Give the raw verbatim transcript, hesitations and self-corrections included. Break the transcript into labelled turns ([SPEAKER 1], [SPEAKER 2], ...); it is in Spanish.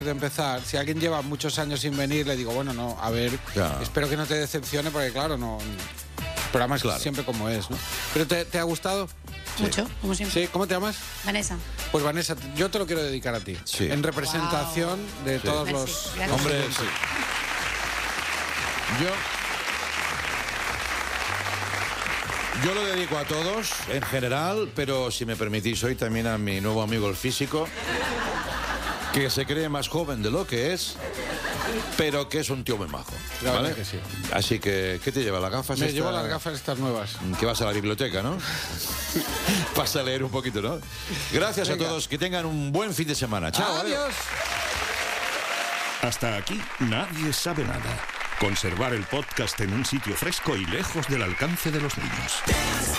[SPEAKER 1] de empezar, si alguien lleva muchos años sin venir, le digo, bueno, no, a ver,
[SPEAKER 2] ya.
[SPEAKER 1] espero que no te decepcione, porque claro, no, el programa es
[SPEAKER 2] Claro.
[SPEAKER 1] siempre como es, ¿no? ¿Pero te, te ha gustado?
[SPEAKER 3] Sí. Mucho, como siempre.
[SPEAKER 1] ¿Sí? ¿Cómo te llamas?
[SPEAKER 3] Vanessa.
[SPEAKER 1] Pues Vanessa, yo te lo quiero dedicar a ti,
[SPEAKER 2] sí.
[SPEAKER 1] en representación wow. de
[SPEAKER 2] sí.
[SPEAKER 1] todos
[SPEAKER 3] Merci.
[SPEAKER 1] los...
[SPEAKER 3] Gracias.
[SPEAKER 2] Hombre, sí. Yo... Yo lo dedico a todos, en general, pero si me permitís hoy también a mi nuevo amigo el físico, que se cree más joven de lo que es, pero que es un tío muy majo.
[SPEAKER 1] La
[SPEAKER 2] ¿vale?
[SPEAKER 1] verdad que sí.
[SPEAKER 2] Así que, ¿qué te lleva? ¿Las gafas?
[SPEAKER 1] Me
[SPEAKER 2] esta...
[SPEAKER 1] llevo las gafas estas nuevas.
[SPEAKER 2] Que vas a la biblioteca, ¿no? Vas a leer un poquito, ¿no? Gracias Venga. a todos, que tengan un buen fin de semana. Chao,
[SPEAKER 1] adiós. adiós.
[SPEAKER 4] Hasta aquí, nadie sabe nada. Conservar el podcast en un sitio fresco y lejos del alcance de los niños.